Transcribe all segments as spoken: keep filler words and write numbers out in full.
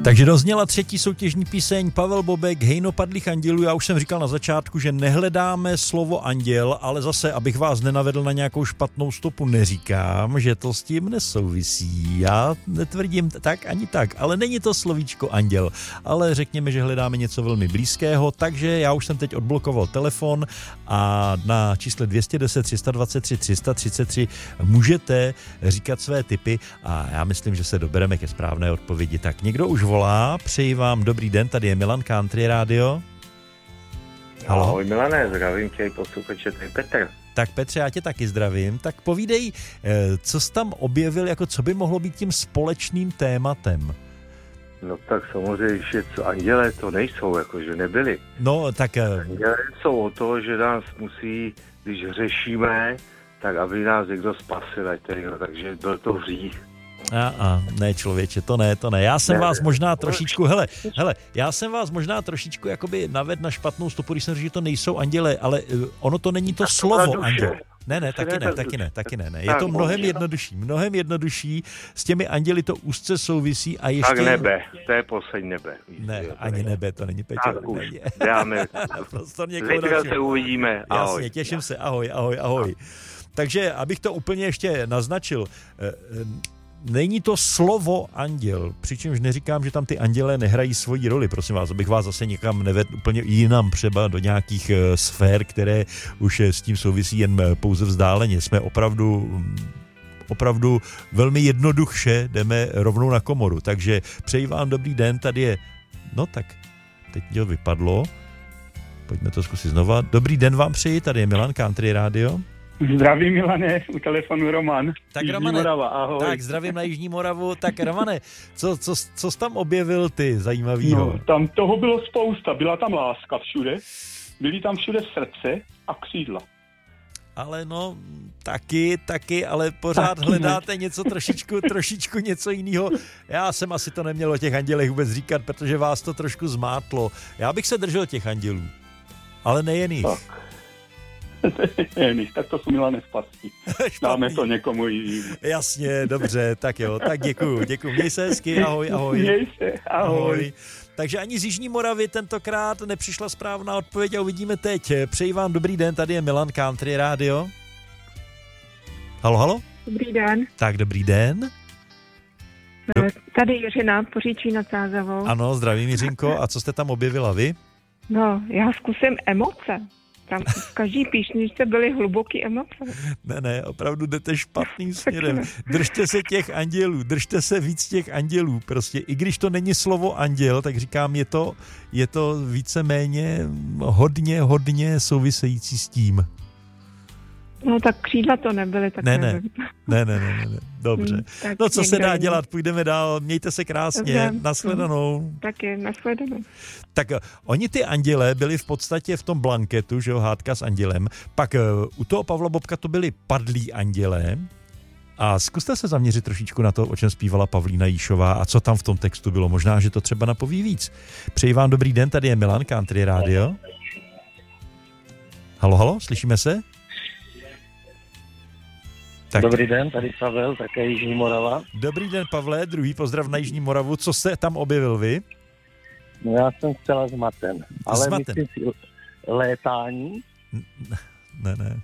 Takže dozněla třetí soutěžní píseň Pavel Bobek, Hejno padlých andělů. Já už jsem říkal na začátku, že nehledáme slovo anděl, ale zase, abych vás nenavedl na nějakou špatnou stopu, neříkám, že to s tím nesouvisí. Já netvrdím tak ani tak, ale není to slovíčko anděl, ale řekněme, že hledáme něco velmi blízkého, takže já už jsem teď odblokoval telefon a na čísle dvě stě deset, tři sta dvacet tři, tři sta třicet tři můžete říkat své tipy a já myslím, že se dobereme ke správné odpovědi. Tak někdo už volá, přeji vám dobrý den, tady je Milan Country Radio. Halo. Ahoj Milane, zdravím tě, posluchače, to je Petr. Tak Petře, já tě taky zdravím. Tak povídej, co jsi tam objevil, jako co by mohlo být tím společným tématem? No tak samozřejmě, že co anděle to nejsou, jakože nebyli. No tak... Anděle jsou o to, že nás musí, když řešíme, tak aby nás někdo spasil, takže byl to hřích. A, a ne člověče, to ne, to ne. Já jsem ne, vás možná trošičku, hele, hele, já jsem vás možná trošičku jakoby naved na špatnou stopu, když jsem říkal, že to nejsou anděle, ale ono to není to slovo anděl. Ne, ne, taky ne, taky ne, taky ne, ne. Je to mnohem jednodušší, mnohem jednodušší, s těmi anděli to úzce souvisí a ještě... Tak nebe, to je poslední nebe. Ne, ani nebe, to není Peťo. Tak už, dáme. Zítra se uvidíme, ahoj. Jasně, těším se, ahoj, ahoj, ahoj. Takže, abych to úplně ještě naznačil, není to slovo anděl, přičemž neříkám, že tam ty andělé nehrají svoji roli, prosím vás, abych vás zase někam nevedl úplně jinam, třeba do nějakých uh, sfér, které už s tím souvisí jen pouze vzdáleně. Jsme opravdu, opravdu velmi jednoduše jdeme rovnou na komoru, takže přeji vám dobrý den, tady je, no tak, teď to vypadlo, pojďme to zkusit znova. Dobrý den vám přeji, tady je Milan Country Radio. Zdravím Milane, u telefonu Roman. Tak Jižní Romane, Morava, ahoj. tak zdravím na Jižní Moravu. Tak Romane, co, co, co jsi tam objevil ty zajímavýho? No, tam toho bylo spousta, byla tam láska všude, byly tam všude srdce a křídla. Ale no, taky, taky, ale pořád taky hledáte ne. něco trošičku, trošičku něco jiného. Já jsem asi to neměl o těch andělech vůbec říkat, protože vás to trošku zmátlo. Já bych se držel těch andělů, ale nejen jich. Tak. tak to jsou Milane špatný. Dáme to někomu jinému. Jasně, dobře, tak jo, tak děkuju, děkuju. Měj se hezky, ahoj, ahoj. Měj se, ahoj. ahoj. Takže ani z Jižní Moravy tentokrát nepřišla správná odpověď a uvidíme teď. Přeji vám dobrý den, tady je Milan Country Radio. Halo, halo? Dobrý den. Tak, dobrý den. Do... Tady Jiřina, Poříčí nad Sázavou. Ano, zdravím Jiřinko. A co jste tam objevila vy? No, já zkusím emoce. Tam v každý píšničce byly hluboký emoce. Ne, ne, opravdu jdete špatným směrem. Držte se těch andělů, držte se víc těch andělů. Prostě i když to není slovo anděl, tak říkám, je to, je to víceméně hodně, hodně související s tím. No tak křídla to nebyly, tak ne, nevím. Ne, ne, ne, ne, ne. Dobře. Hmm, no co se dá dělat, půjdeme dál, mějte se krásně, dobře. Nashledanou. Taky, nashledanou. Tak oni ty andělé byli v podstatě v tom blanketu, že jo, hádka s andělem, pak uh, u toho Pavla Bobka to byli padlí andělé a zkuste se zaměřit trošičku na to, o čem zpívala Pavlína Jíšová a co tam v tom textu bylo, možná, že to třeba napoví víc. Přeji vám dobrý den, tady je Milan Country Radio. Halo, halo, slyšíme se? Tak. Dobrý den, tady Pavel, také Jižní Morava. Dobrý den, Pavle, druhý pozdrav na Jižní Moravu. Co jste tam objevil vy? No já jsem zcela zmaten. Ale zmaten. Myslím si létání. Ne, ne.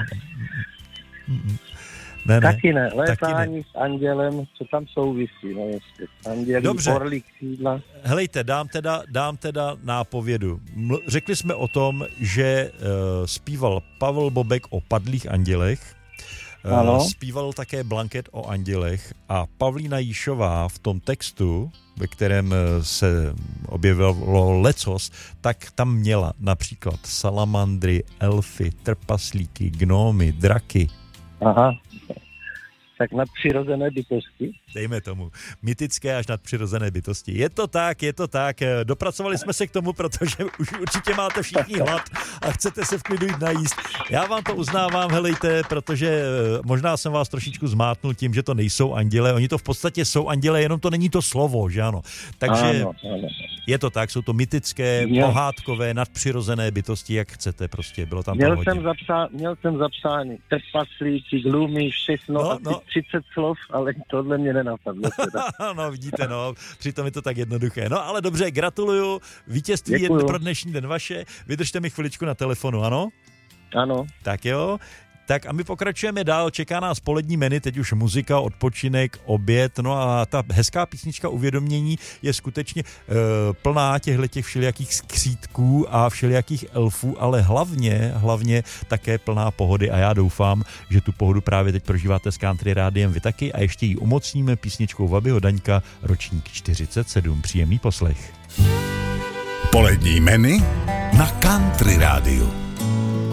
ne, ne. Taky ne. Létání ne. S andělem, co tam souvisí. No jestli. Andělí, orlí, křídla. Helejte, dám teda, dám teda nápovědu. Řekli jsme o tom, že uh, zpíval Pavel Bobek o padlých andělech. Ano. Zpíval také Blanket o andělech a Pavlína Jíšová v tom textu, ve kterém se objevilo lecos, tak tam měla například salamandry, elfy, trpaslíky, gnómy, draky. Aha. Tak nadpřirozené bytosti. Dejme tomu. Mytické až nadpřirozené bytosti. Je to tak, je to tak. Dopracovali jsme se k tomu, protože už určitě máte všichni hlad a chcete se v klidu jít najíst. Já vám to uznávám, helejte, protože možná jsem vás trošičku zmátnul tím, že to nejsou anděle. Oni to v podstatě jsou anděle, jenom to není to slovo, že ano. Takže ano, ano. Je to tak, jsou to mytické, měl... pohádkové, nadpřirozené bytosti, jak chcete prostě. Bylo tam měl, jsem zapsá, měl jsem zapsány trpaslíky, glumy, všechno. No, no. třicet slov, ale tohle mě nenapadlo. No vidíte, no, přitom je to tak jednoduché. No ale dobře, gratuluju, vítězství je pro dnešní den vaše, vydržte mi chviličku na telefonu, ano? Ano. Tak jo. Tak a my pokračujeme dál, čeká nás polední menu, teď už muzika, odpočinek, oběd, no a ta hezká písnička Uvědomění je skutečně e, plná těchto všelijakých skřítků a všelijakých elfů, ale hlavně, hlavně také plná pohody a já doufám, že tu pohodu právě teď prožíváte s Country Rádiem vy taky a ještě ji umocníme písničkou Vabyho Daňka, ročník čtyřicet sedm. Příjemný poslech. Polední menu na Country Rádiu.